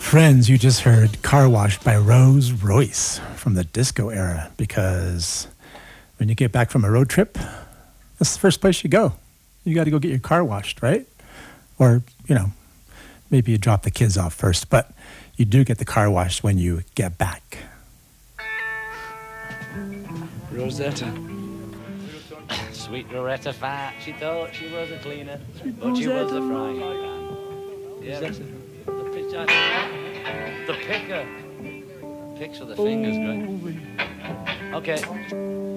Friends, you just heard Car Wash by Rose Royce from the disco era, because when you get back from a road trip, that's the first place you go. You got to go get your car washed, right? Or, maybe you drop the kids off first, but you do get the car washed when you get back. Rosetta. Sweet Rosetta fat. She thought she was a cleaner, but she was a frying pan. Yeah, the picker. Picks with the fingers, great. Okay.